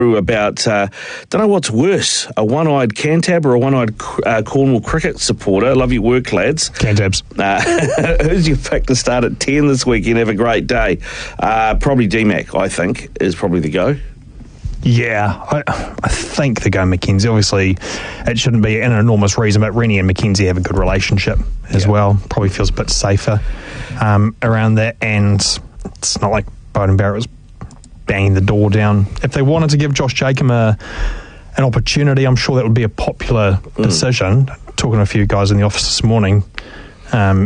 about, don't know what's worse, a one-eyed Cantab or a one-eyed Cornwall cricket supporter. Love your work, lads. Cantabs. Who's your pick to start at 10 this weekend? Have a great day. Probably DMAC, I think, is probably the go. Yeah, I think they go Mackenzie. Obviously, it shouldn't be an enormous reason, but Rennie and Mackenzie have a good relationship as well. Probably feels a bit safer around that, and it's not like Beauden Barrett was banging the door down. If they wanted to give Josh Jacob an opportunity, I'm sure that would be a popular decision. Talking to a few guys in the office this morning, of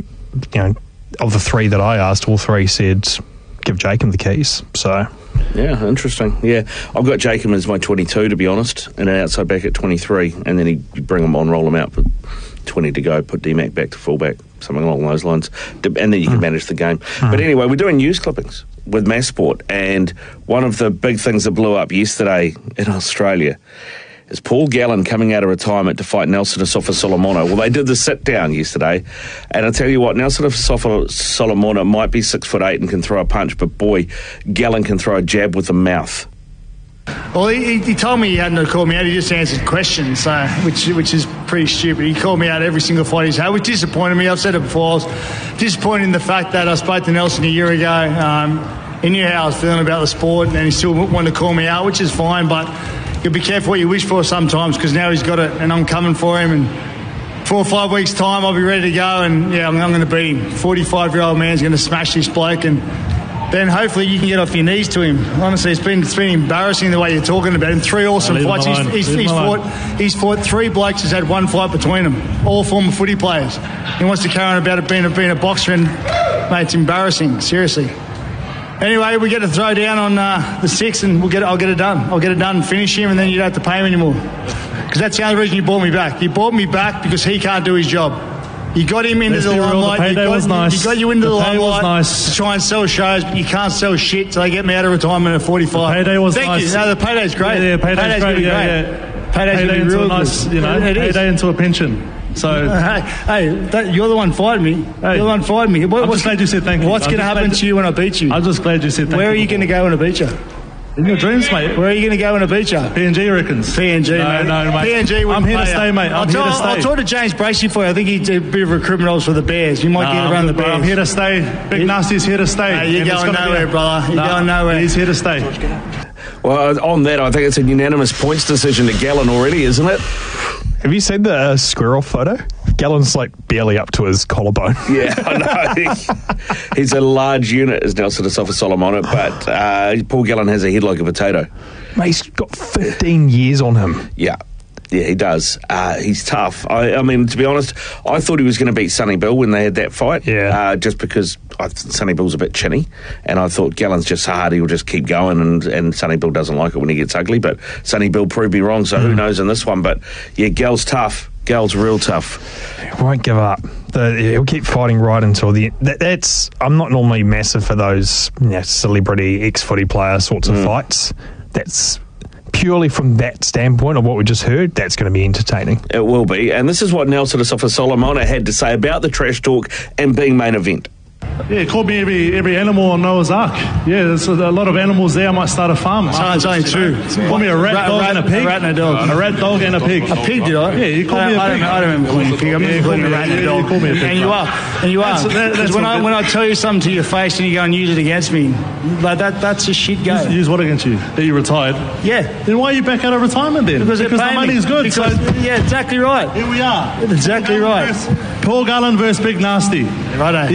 the three that I asked, all three said give Jacob the keys. So yeah, interesting. Yeah, I've got Jacob as my 22, to be honest, and an outside back at 23, and then you bring him on, roll him out for 20 to go, put DMAC back to fullback, something along those lines, and then you can manage the game. But anyway, we're doing news clippings with Massport, and one of the big things that blew up yesterday in Australia is Paul Gallen coming out of retirement to fight Nelson Asofa-Solomona. Well, they did the sit-down yesterday, and I tell you what, Nelson Asofa-Solomona might be 6'8" and can throw a punch, but boy, Gallen can throw a jab with the mouth. Well, he told me he hadn't to call me out. He just answered questions, which is pretty stupid. He called me out every single fight he's had, which disappointed me. I've said it before. I was disappointed in the fact that I spoke to Nelson a year ago. He knew how I was feeling about the sport, and he still wanted to call me out, which is fine, but you'll be careful what you wish for sometimes, because now he's got it, and I'm coming for him, and 4 or 5 weeks' time I'll be ready to go, and yeah, I'm going to beat him. 45-year-old man's going to smash this bloke, and then hopefully you can get off your knees to him. Honestly, it's been embarrassing the way you're talking about him. 3 awesome fights. He's fought 3 blokes who's had 1 fight between them, all former footy players. He wants to carry on about it being a boxer, and mate, it's embarrassing, seriously. Anyway, we get to throw down on the 6th, and I'll get it done. I'll get it done and finish him, and then you don't have to pay him anymore. Because that's the only reason you brought me back. You brought me back because he can't do his job. You got him into the limelight. The you got you into the limelight to try and sell shows, but you can't sell shit, so they get me out of retirement at 45. The payday was Thank nice. you. No, the payday's great. Yeah, payday's great. Payday into a nice, payday into a pension. So you're the one fighting me. You're the one fighting me. I'm just glad you said thank you. What's going to happen to you when I beat you? I'm just glad you said thank you. Where are you going to go when I beat you? In your dreams, mate. Where are you going to go when I beat you? PNG reckons. PNG, mate. No, mate. PNG I'm here to stay, mate. I'm here to stay. I'll talk to James Bracey for you. I think he did a bit of recruitment roles for the Bears. You might get around the Bears. I'm here to stay. Big Nasty's here to stay. You're going nowhere, brother. You're going nowhere. He's here to stay. Well, on that, I think it's a unanimous points decision to Gallen already, isn't it? Have you seen the squirrel photo? Gallen's like barely up to his collarbone. Yeah, I know. He's a large unit, as Nelson Asofa-Solomona, but Paul Gallen has a head like a potato. Mate, he's got 15 years on him. Yeah, he does. He's tough. I mean, to be honest, I thought he was going to beat Sonny Bill when they had that fight. Yeah. Just because Sonny Bill's a bit chinny, and I thought Gallen's just hard. He'll just keep going, and Sonny Bill doesn't like it when he gets ugly, but Sonny Bill proved me wrong, so who knows in this one. But yeah, Gal's tough. Gal's real tough. He won't give up. He'll keep fighting right until the end. I'm not normally massive for those celebrity ex-footy player sorts of fights. That's purely from that standpoint of what we just heard, that's going to be entertaining. It will be. And this is what Nelson Asofa-Solomona had to say about the trash talk and being main event. Yeah, he called me every animal on Noah's Ark. Yeah, there's a lot of animals there. I might start a farm. It's only 2. Called me a rat dog and a pig. A rat and a dog. A rat dog and a pig. A pig, did I? Yeah, you called me a pig. I don't remember calling you a pig. I remember calling you a rat and a dog. You called me a pig. And you are. And you are. Because when I tell you something to your face and you go and use it against me, like that's a shit go. Use what against you? That you retired? Yeah. Then why are you back out of retirement then? Because the money's good. Yeah, exactly right. Here we are. Exactly right. Paul Gallen versus Big Nasty. Righto.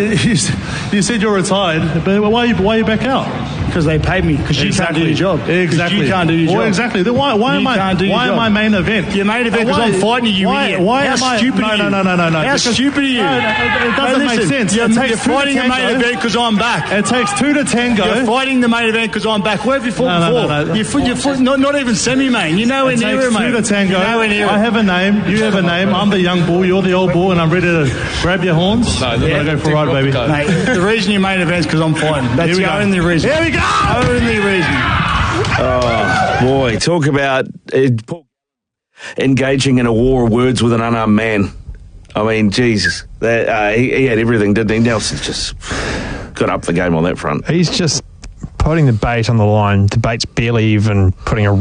You said you're retired, but why are you back out? Because they paid me. Because you can't do your job. Exactly. You can't do your job. Well, exactly. Then why am I main event? Your main event because I'm fighting you, idiot. How stupid are you? No. How stupid are you? It doesn't make sense. You're fighting the main event because I'm back. It takes 2 to tango. You're fighting the main event because I'm back. Where have you fought before? You're not even semi-main. You're nowhere near it, mate. It takes 2 to tango. I have a name. You have a name. I'm the young bull. You're the old bull, and I'm ready to grab your horns. No, go for a ride, baby. Mate, the reason your main event is because I'm fighting. That's the only reason. Here we go. Only reason. Oh, boy. Talk about engaging in a war of words with an unarmed man. I mean, Jesus. He had everything, didn't he? Nelson's just got up the game on that front. He's just putting the bait on the line. The bait's barely even putting a